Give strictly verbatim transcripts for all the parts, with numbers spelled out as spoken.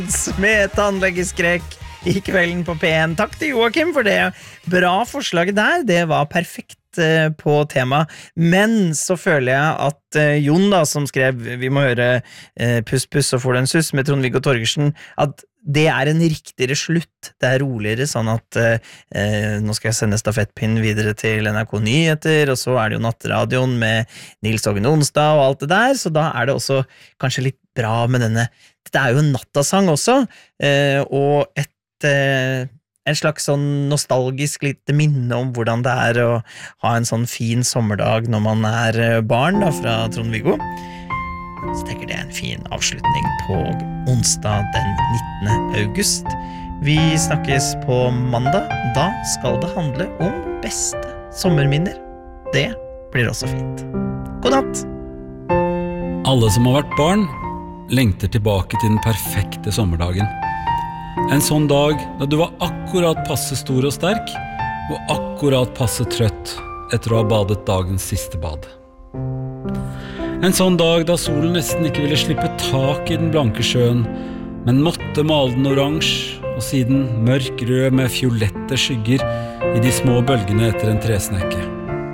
Med tannlegeskrekk I kvelden på P en. Takk til Joakim for det. Bra forslaget der, det var perfekt på tema, men så føler jeg at uh, Jon da, som skrev vi må høre uh, Puss Puss og får du en suss med Trond-Viggo Torgersen, at det er en riktigere slutt, det er roligere sånn at uh, uh, nå skal jeg sende stafettpinn videre til N R K Nyheter, og så er det jo nattradioen med Nils Ågen Onsdag og alt det der, så da er det også kanskje litt bra med denne, det er jo en nattasang også, uh, og et uh, en slags sånn nostalgisk lite minne om hvordan det er å ha en sånn fin sommerdag når man er barn da, fra Trond-Viggo. Så tenker det er en fin avslutning på onsdag den nittende august. Vi snakkes på mandag. Da skal det handle om beste sommerminner. Det blir også fint. God natt! Alle som har vært barn lengter tilbake til den perfekte sommerdagen. En sånn dag da du var akkurat passe stor og sterk, og akkurat passe trøtt etter å ha badet dagens siste bad. En sånn dag da solen nesten ikke ville slippe tak i den blanke sjøen, men måtte male den oransje, og siden mørk rød med fiolette skygger i de små bølgene etter en tresnekke.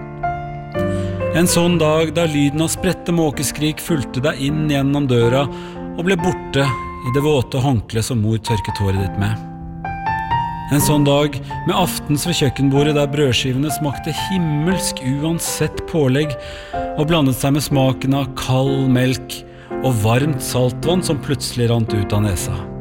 En sånn dag da lyden av spredte måkeskrik fulgte deg inn gjennom døra og ble borte i det våte håndkle som mor tørket håret ditt med. En sånn dag med aftens ved kjøkkenbordet der brødskivene smakte himmelsk uansett pålegg og blandet seg med smaken av kald melk og varmt saltvann som plutselig rant ut av nesa.